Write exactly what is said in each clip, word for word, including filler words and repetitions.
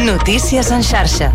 Notícies en xarxa.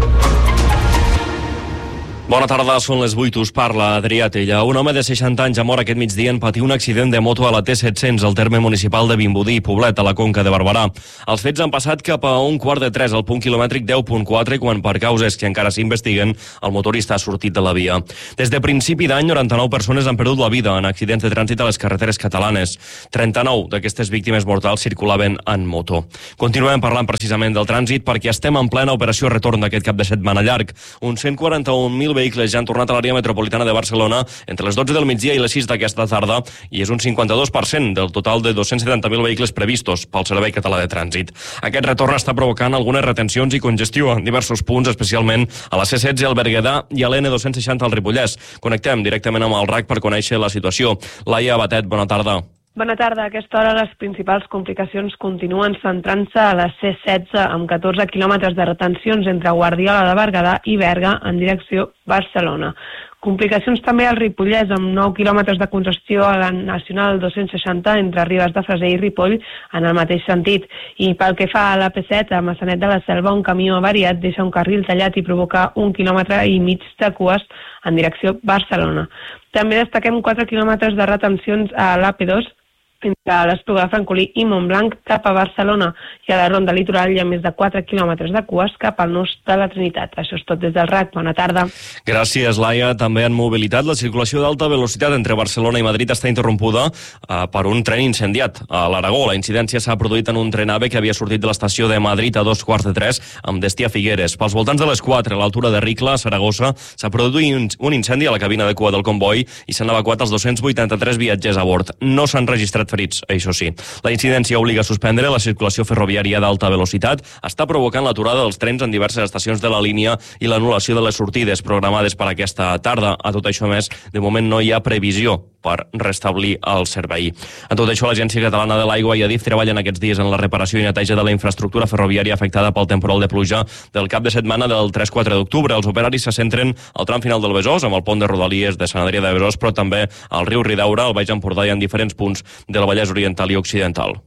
Bona tarda, són les vuit, us parla Adrià Tella. Un home de seixanta anys ha mort aquest migdia en patir un accident de moto a la T set-cents al terme municipal de Vimbodí, Poblet, a la Conca de Barberà. Els fets han passat cap a un quart de tres al punt quilomètric deu punt quatre, quan per causes que encara s'investiguen el motorista ha sortit de la via. Des de principi d'any, noranta-nou persones han perdut la vida en accidents de trànsit a les carreteres catalanes. trenta-nou d'aquestes víctimes mortals circulaven en moto. Continuem parlant precisament del trànsit perquè estem en plena operació retorn d'aquest cap de setmana llarg. Uns cent quaranta-un mil vehicles ja han tornat a l'àrea metropolitana de Barcelona entre les dotze del migdia i les sis d'aquesta tarda, i és un cinquanta-dos per cent del total de dos-cents setanta mil vehicles previstos pel Servei Català de Trànsit. Aquest retorn està provocant algunes retencions i congestió en diversos punts, especialment a la C setze al Berguedà i a l'N dos-cents seixanta al Ripollès. Connectem directament amb el R A C per conèixer la situació. Laia Batet, bona tarda. Bona tarda. A aquesta hora les principals complicacions continuen centrant-se a la C setze amb catorze quilòmetres de retencions entre Guardiola de Berguedà i Berga en direcció Barcelona. Complicacions també al Ripollès amb nou quilòmetres de congestió a la Nacional dos-cents seixanta entre Ribes de Freser i Ripoll en el mateix sentit. I pel que fa a la P set, a Maçanet de la Selva, un camió avariat deixa un carril tallat i provoca un quilòmetre i mig de cues en direcció Barcelona. També destaquem quatre quilòmetres de retencions a l'A P dos entre l'Espluga de Francolí i Montblanc cap a Barcelona, i a la Ronda Litoral hi ha més de quatre quilòmetres de cues cap al nus de la Trinitat. Això és tot des del R A C. Bona tarda. Gràcies, Laia. També en mobilitat, la circulació d'alta velocitat entre Barcelona i Madrid està interrompuda eh, per un tren incendiat a l'Aragó. La incidència s'ha produït en un tren AVE que havia sortit de l'estació de Madrid a dos quarts de tres amb destí a Figueres. Pels voltants de les quatre, a l'altura de Ricla, a Saragossa, s'ha produït un incendi a la cabina de cua del comboi i s'han evacuat els dos-cents vuitanta-tres viatgers a bord. No s'han registrat ferits, això sí. La incidència obliga a suspendre la circulació ferroviària d'alta velocitat, està provocant l'aturada dels trens en diverses estacions de la línia i l'anul·lació de les sortides programades per aquesta tarda. A tot això, més, de moment no hi ha previsió per restablir el servei. A tot això, l'Agència Catalana de l'Aigua i Adif treballen aquests dies en la reparació i neteja de la infraestructura ferroviària afectada pel temporal de pluja del cap de setmana del tres quatre d'octubre. Els operaris se centren al tram final del Besòs, amb el pont de Rodalies de Sant Adrià de Besòs, però també al riu Ridaura, al Baix Empordà i en diferents punts del Vallès Oriental i Occidental.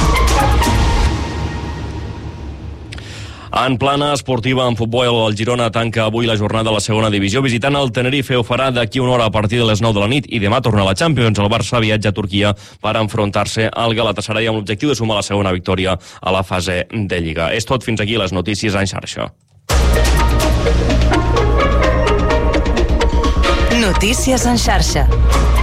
En plana esportiva, en futbol, el Girona tanca avui la jornada de la segona divisió visitant el Tenerife. Ho farà d'aquí una hora a partir de les nou de la nit i demà torna a la Champions. El Barça viatja a Turquia per enfrontar-se al Galatasaray amb l'objectiu de sumar la segona victòria a la fase de Lliga. És tot, fins aquí les notícies en xarxa. Notícies en xarxa.